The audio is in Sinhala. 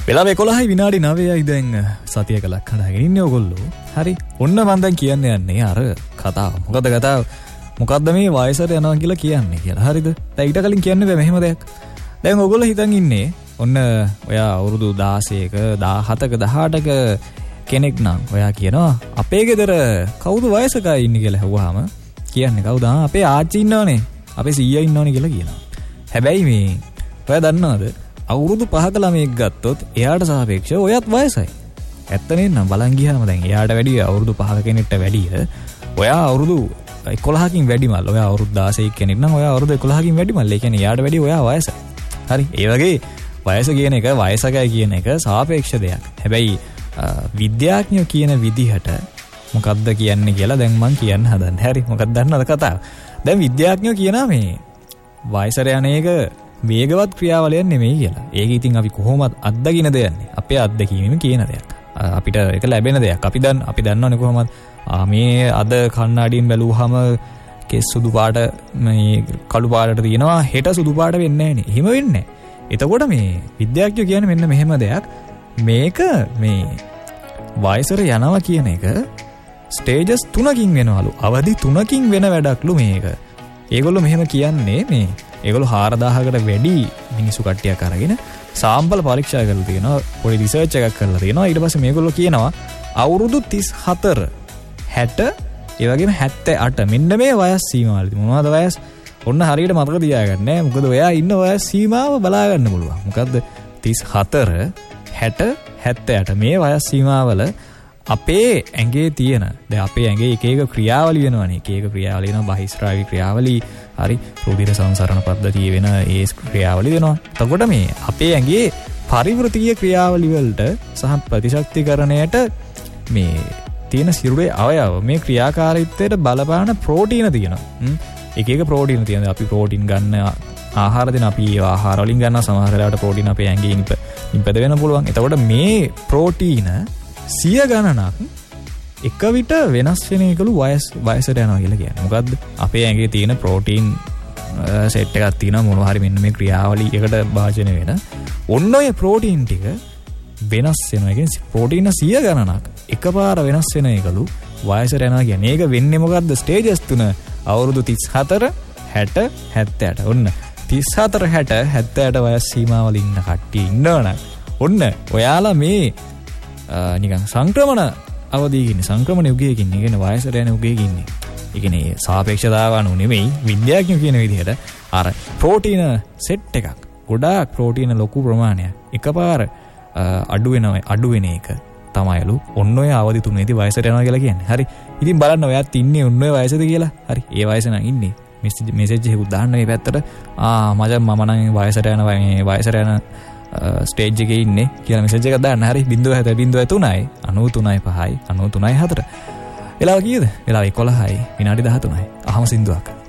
වෙලාව 11:09යි දැන් සතියක ලක්කඩගෙන ඉන්නේ ඔයගොල්ලෝ. හරි. ඔන්න මම දැන් කියන්න යන්නේ අර කතාව. මොකද කතාව මොකද්ද මේ වයසට යනවා කියලා කියන්නේ කියලා. හරිද? දැන් ඊට කලින් කියන්න බෑ මෙහෙම දෙයක්. දැන් ඔයගොල්ලෝ හිතන් ඉන්නේ ඔන්න ඔයා අවුරුදු 16ක 17ක 18ක කෙනෙක් නම් ඔයා කියනවා අපේ ගෙදර කවුද වයසකයි ඉන්නේ කියලා ඇහුවාම කියන්නේ කවුද? අපේ ආච්චි ඉන්නවනේ. අපේ සීයා ඉන්නවනේ කියලා කියනවා. හැබැයි මේ ඔයා දන්නවද? අවුරුදු 5ක ළමයෙක් ගත්තොත් එයාට සාපේක්ෂව ඔයත් වයසයි. ඇත්ත නේනම් බලන් ගියාම දැන් එයාට වැඩිය අවුරුදු 5ක කෙනෙක්ට වැඩිය ඔයා අවුරුදු 11කින් වැඩිමල්. ඔයා අවුරුදු 16 කෙනෙක් නම් ඔයා අවුරුදු 11කින් වැඩිමල්. ඒ කියන්නේ එයාට වැඩිය ඔයා වයසයි. හරි. ඒ වගේ වයස කියන එක වයසකයි කියන එක සාපේක්ෂ දෙයක්. හැබැයි විද්‍යාඥයෝ කියන විදිහට මොකක්ද කියන්නේ කියලා දැන් මම කියන්න හදන්නේ. හරි. මොකක්ද දන්නවද කතාව? දැන් විද්‍යාඥයෝ කියනවා මේ වයසට යන එක වේගවත් ක්‍රියාවලියක් නෙමෙයි කියලා. ඒක ඉතින් අපි කොහොමද අත්දකින්න දෙන්නේ? අපේ අත්දැකීමෙන් කියන දෙයක්. අපිට ඒක ලැබෙන දෙයක්. අපි දන්නවනේ කොහොමද මේ අද කණ්ණාඩියෙන් බැලුවාම කෙස් සුදු පාට මේ කළු පාටට තියෙනවා හෙට සුදු පාට වෙන්නේ නැහැ නේ. එහෙම වෙන්නේ නැහැ. එතකොට මේ විද්‍යාඥයෝ කියන්නේ මෙන්න මෙහෙම දෙයක්. මේක මේ වයසට යනවා කියන එක ස්ටේජස් 3කින් වෙනවලු. අවධි 3කින් වෙන වැඩක්ලු මේක. ඒගොල්ලෝ මෙහෙම කියන්නේ මේ ඒගොල්ලෝ 4000කට වැඩි මිනිස්සු කට්ටියක් අරගෙන සාම්පල් පරීක්ෂා කරලා තියෙනවා. පොඩි රිසර්ච් එකක් කරලා තියෙනවා. ඊට පස්සේ මේගොල්ලෝ කියනවා අවුරුදු 34 60 ඒ වගේම 78 මෙන්න මේ වයස් සීමාවලදී මොනවද වයස්? ඔන්න හරියට මතක තියාගන්න නෑ. මොකද ඔයා ඉන්න වයස් සීමාව බලා ගන්න පුළුවන්. මොකද්ද? 34 60 78 මේ වයස් සීමාවල අපේ ඇඟේ තියෙන දැන් අපේ ඇඟේ එක එක ක්‍රියාවලි වෙනවනේ. එක එක ක්‍රියාවලි වෙනවා. බහිස්රාවි ක්‍රියාවලි, හරි, රුධිර සංසරණ පද්ධතිය වෙන ඒ ක්‍රියාවලි වෙනවා. එතකොට මේ අපේ ඇඟේ පරිවෘත්තීය ක්‍රියාවලි වලට සහ ප්‍රතිශක්තිකරණයට මේ තියෙන සිරුරේ අවයව මේ ක්‍රියාකාරීත්වයට බලපාන ප්‍රෝටීන තියෙනවා. එක එක ප්‍රෝටීන තියෙනවා. අපි ප්‍රෝටීන් ගන්න ආහාර දෙන අපි ඒ ආහාර වලින් ගන්න සමහර වෙලාවට ප්‍රෝටීන අපේ ඇඟේ නිපද වෙන්න පුළුවන්. එතකොට මේ ප්‍රෝටීන 100 ගණනක් එක විට වෙනස් වෙන එකලු වයසට යනවා කියලා කියන්නේ. මොකද්ද? අපේ ඇඟේ තියෙන ප්‍රෝටීන් සෙට් එකක් තියෙනවා මොනවා හරි මෙන්න මේ ක්‍රියාවලිය එකට භාජනය වෙන. ඔන්න ඔය ප්‍රෝටීන් ටික වෙනස් වෙනවා. ඒ කියන්නේ ප්‍රෝටීන 100 ගණනක් එකපාර වෙනස් වෙන එකලු වයසට යනවා කියන්නේ. ඒක වෙන්නේ මොකද්ද? ස්ටේජස් 3 අවුරුදු 34 60 78. ඔන්න 34 60 78 වයස් සීමාවල ඉන්න කට්ටිය ඉන්නවනම් ඔන්න ඔයාලා මේ නිකන් සංක්‍රමණ අවධියක ඉන්නේ. සංක්‍රමණ යුගයක ඉන්නේ. කියන්නේ වයසට යන යුගයක ඉන්නේ. ඒ කියන්නේ සාපේක්ෂතාව අනුව නෙමෙයි විද්‍යාඥයෝ කියන විදිහට අර ප්‍රෝටීන සෙට් එකක් ගොඩාක් ප්‍රෝටීන ලොකු ප්‍රමාණයක් එකපාර අඩු වෙන එක තමයිලු ඔන්න ඔය අවදි තුනේදී වයසට යනවා කියලා කියන්නේ. හරි. ඉතින් බලන්න ඔයාත් ඉන්නේ ඔන්න ඔය වයසද කියලා. හරි. ඒ වයස නම් ඉන්නේ. මෙසේජ් එකක් දාන්න මේ පැත්තට. මම නම් වයසට යනවා මේ වයසට යන ස්ටේජ් එකේ ඉන්නේ කියලා මෙසේජ් එකක් දාන්න. හරි. 0.03යි 93යි 5යි 93යි 4. වෙලාව කීයද? වෙලාව 11යි විනාඩි 13යි. අහම සින්දුවක්.